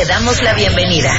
Te damos la bienvenida.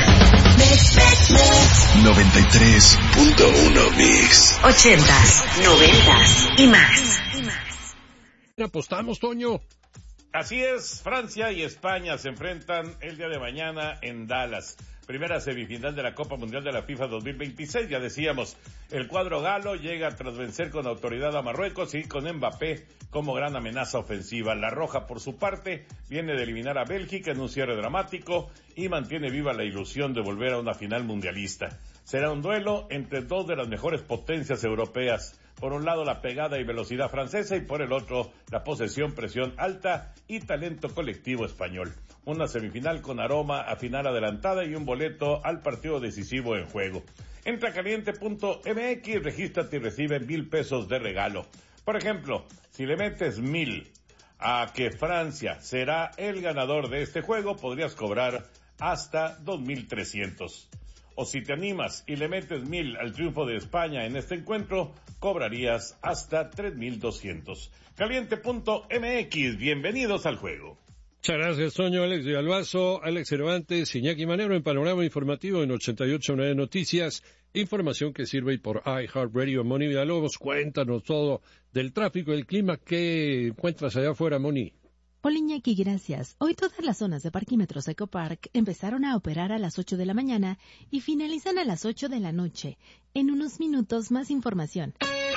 93.1 Mix. 80s, 90s y más. Apostamos, Toño. Así es, Francia y España se enfrentan el día de mañana en Dallas. Primera semifinal de la Copa Mundial de la FIFA 2026, ya decíamos, el cuadro galo llega tras vencer con autoridad a Marruecos y con Mbappé como gran amenaza ofensiva. La Roja, por su parte, viene de eliminar a Bélgica en un cierre dramático y mantiene viva la ilusión de volver a una final mundialista. Será un duelo entre dos de las mejores potencias europeas. Por un lado la pegada y velocidad francesa y por el otro la posesión, presión alta y talento colectivo español. Una semifinal con aroma a final adelantada y un boleto al partido decisivo en juego. Entra a caliente.mx, regístrate y recibe 1,000 pesos de regalo. Por ejemplo, si le metes 1,000 a que Francia será el ganador de este juego, podrías cobrar hasta 2,300. O si te animas y le metes 1,000 al triunfo de España en este encuentro, cobrarías hasta 3,200. Caliente.mx, bienvenidos al juego. Muchas gracias, Toño. Alex de Albazo, Alex Cervantes, Iñaki Manero en Panorama Informativo en 88.9 Noticias. Información que sirve por iHeartRadio. Moni Villalobos, cuéntanos todo del tráfico y el clima. ¿Qué encuentras allá afuera, Moni? Hola Iñaki, gracias. Hoy todas las zonas de parquímetros Ecopark empezaron a operar a las 8 de la mañana y finalizan a las 8 de la noche. En unos minutos más información.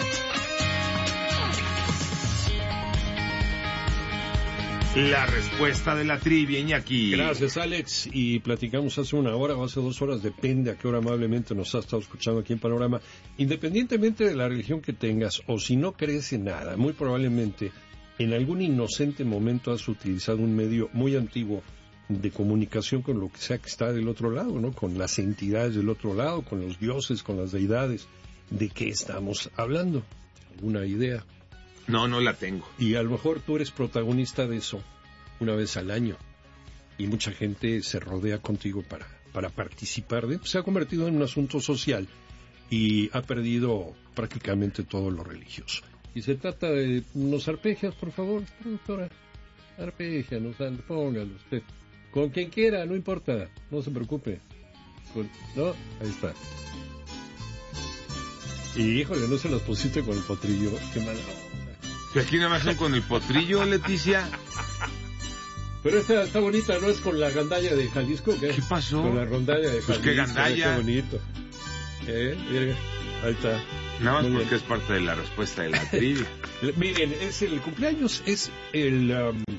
La respuesta de la trivia, Iñaki. Gracias, Alex. Y platicamos hace una hora o hace 2 horas, depende a qué hora amablemente nos has estado escuchando aquí en Panorama. Independientemente de la religión que tengas o si no crees en nada, muy probablemente en algún inocente momento has utilizado un medio muy antiguo de comunicación con lo que sea que está del otro lado, ¿no? Con las entidades del otro lado, con los dioses, con las deidades. ¿De qué estamos hablando? ¿Alguna idea? No la tengo. Y a lo mejor tú eres protagonista de eso una vez al año. Y mucha gente se rodea contigo para participar de. Se ha convertido en un asunto social y ha perdido prácticamente todo lo religioso. Y se trata de unos arpegios, por favor, productora. Arpégianos, póngalo usted. Con quien quiera, no importa, no se preocupe. ¿No? Ahí está. Y híjole, no se los pusiste con el potrillo. Qué mala onda. Que aquí nada más son con el potrillo, Leticia. Pero esta está bonita, ¿no? Es con la gandalla de Jalisco, ¿qué? ¿Qué pasó? Con la rondalla de Jalisco. Pues qué gandalla. Qué bonito. Miren, ahí está. Nada más porque es parte de la respuesta de la trivia. Miren, es el cumpleaños, es el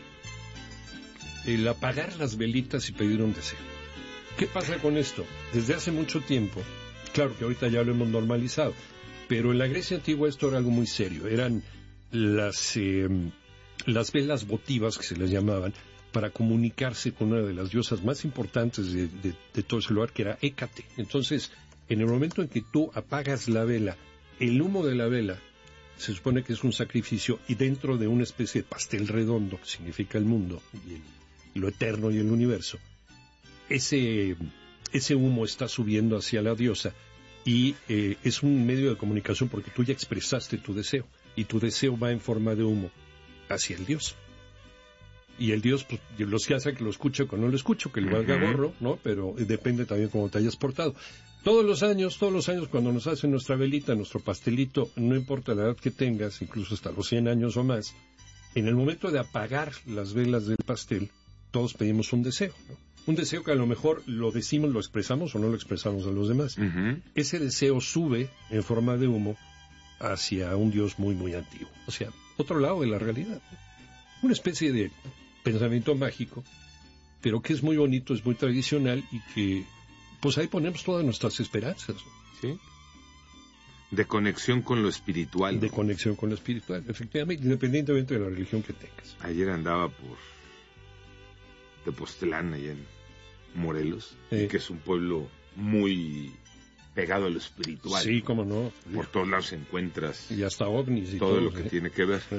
apagar las velitas y pedir un deseo. ¿Qué pasa con esto? Desde hace mucho tiempo, claro que ahorita ya lo hemos normalizado, pero en la Grecia antigua esto era algo muy serio. Eran las velas votivas, que se les llamaban, para comunicarse con una de las diosas más importantes de todo ese lugar, que era Hécate. Entonces, en el momento en que tú apagas la vela, el humo de la vela se supone que es un sacrificio, y dentro de una especie de pastel redondo, que significa el mundo, y lo eterno y el universo, ese humo está subiendo hacia la diosa, y es un medio de comunicación porque tú ya expresaste tu deseo, y tu deseo va en forma de humo hacia el dios. Y el dios, pues, los que hacen que lo escuche o que no lo escuche, que le valga gorro, ¿no? Pero depende también cómo te hayas portado. Todos los años, cuando nos hacen nuestra velita, nuestro pastelito, no importa la edad que tengas, incluso hasta los 100 años o más, en el momento de apagar las velas del pastel, todos pedimos un deseo, ¿no? Un deseo que a lo mejor lo decimos, lo expresamos o no lo expresamos a los demás. Ese deseo sube en forma de humo hacia un dios muy, muy antiguo. O sea, otro lado de la realidad, ¿no? Una especie de pensamiento mágico, pero que es muy bonito, es muy tradicional y que, pues ahí ponemos todas nuestras esperanzas, ¿sí? De conexión con lo espiritual. De conexión con lo espiritual, efectivamente, independientemente de la religión que tengas. Ayer andaba por Tepoztlán, allá en Morelos, que es un pueblo muy pegado a lo espiritual. Sí, cómo no. Por todos lados encuentras. Y hasta ovnis y todo lo que tiene que ver.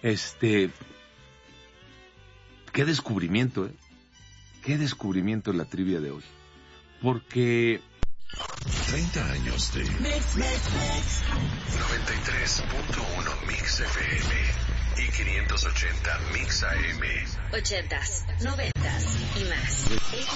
Qué descubrimiento, ¿eh? Qué descubrimiento la trivia de hoy. Porque 30 años de 93.1 Mix FM y 580 Mix AM. 80s, 90s y más.